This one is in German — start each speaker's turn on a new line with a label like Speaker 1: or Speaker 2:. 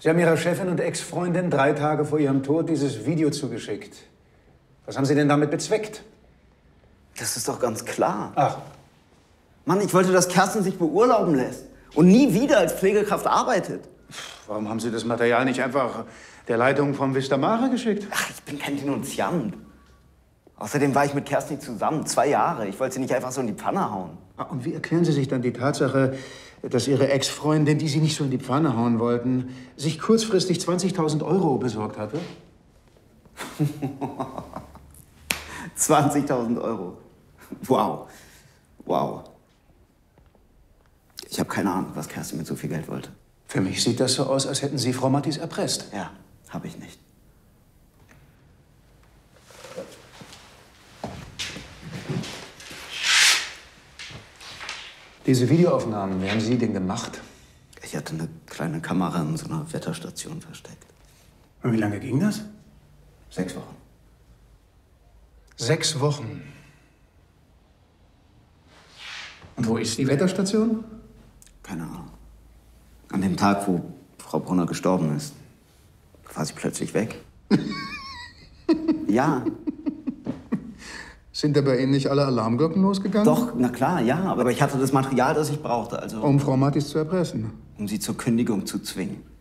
Speaker 1: Sie haben Ihrer Chefin und Ex-Freundin 3 Tage vor ihrem Tod dieses Video zugeschickt. Was haben Sie denn damit bezweckt?
Speaker 2: Das ist doch ganz klar.
Speaker 1: Ach.
Speaker 2: Mann, ich wollte, dass Kerstin sich beurlauben lässt und nie wieder als Pflegekraft arbeitet.
Speaker 1: Warum haben Sie das Material nicht einfach der Leitung von Vista Mare geschickt?
Speaker 2: Ach, ich bin kein Denunziant. Außerdem war ich mit Kerstin zusammen, 2 Jahre. Ich wollte sie nicht einfach so in die Pfanne hauen.
Speaker 1: Und wie erklären Sie sich dann die Tatsache, dass Ihre Ex-Freundin, die Sie nicht so in die Pfanne hauen wollten, sich kurzfristig 20.000 € besorgt hatte?
Speaker 2: 20.000 €. Wow. Wow. Ich habe keine Ahnung, was Kerstin mit so viel Geld wollte.
Speaker 1: Für mich sieht das so aus, als hätten Sie Frau Mattis erpresst.
Speaker 2: Ja, habe ich nicht.
Speaker 1: Diese Videoaufnahmen, wie haben Sie denn gemacht?
Speaker 2: Ich hatte eine kleine Kamera in so einer Wetterstation versteckt.
Speaker 1: Und wie lange ging das?
Speaker 2: 6 Wochen.
Speaker 1: 6 Wochen. Und wo ist die Wetterstation?
Speaker 2: Keine Ahnung. An dem Tag, wo Frau Brunner gestorben ist, war sie plötzlich weg. Ja.
Speaker 1: Sind da bei Ihnen nicht alle Alarmglocken losgegangen?
Speaker 2: Doch, na klar, ja. Aber ich hatte das Material, das ich brauchte. Also,
Speaker 1: Um Frau Mattis zu erpressen.
Speaker 2: um sie zur Kündigung zu zwingen.